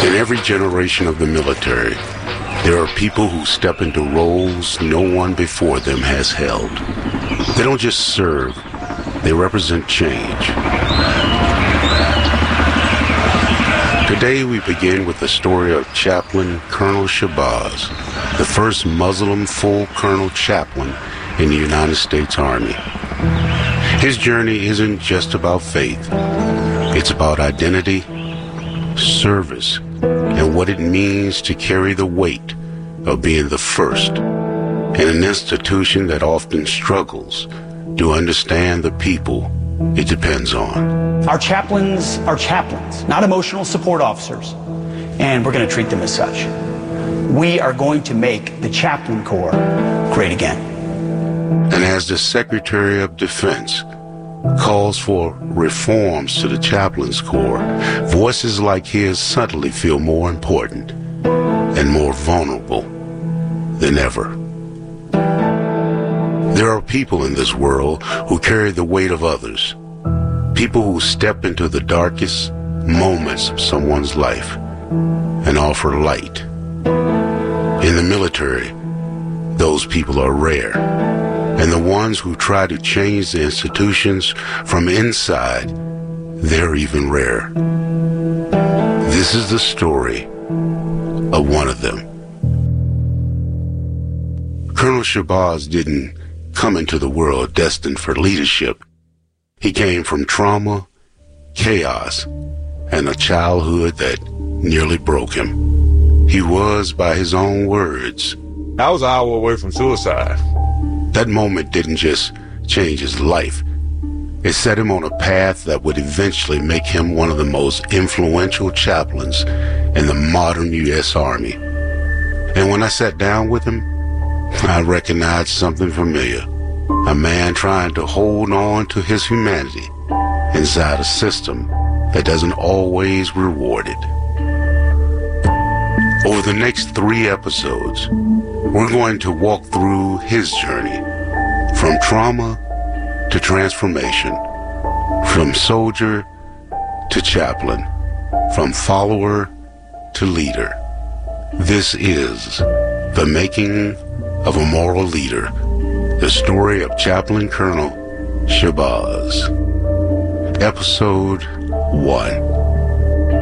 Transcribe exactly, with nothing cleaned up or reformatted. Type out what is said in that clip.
In every generation of the military, there are people who step into roles no one before them has held. They don't just serve, they represent change. Today we begin with the story of Chaplain Colonel Shabazz, the first Muslim full colonel chaplain in the United States Army. His journey isn't just about faith. It's about identity, service, and what it means to carry the weight of being the first in an institution that often struggles to understand the people it depends on. Our chaplains are chaplains, not emotional support officers, and we're going to treat them as such. We are going to make the Chaplain Corps great again. And as the Secretary of Defense calls for reforms to the Chaplains Corps, voices like his suddenly feel more important and more vulnerable than ever. There are people in this world who carry the weight of others, people who step into the darkest moments of someone's life and offer light. In the military, those people are rare, and the ones who try to change the institutions from inside, they're even rarer. This is the story of one of them. Colonel Shabazz didn't come into the world destined for leadership. He came from trauma, chaos, and a childhood that nearly broke him. He was, by his own words, I was an hour away from suicide. That moment didn't just change his life. It set him on a path that would eventually make him one of the most influential chaplains in the modern U S Army. And when I sat down with him, I recognized something familiar. A man trying to hold on to his humanity inside a system that doesn't always reward it. Over the next three episodes, we're going to walk through his journey from trauma to transformation, from soldier to chaplain, from follower to leader. This is The Making of a Moral Leader, the story of Chaplain Colonel Shabazz. Episode one.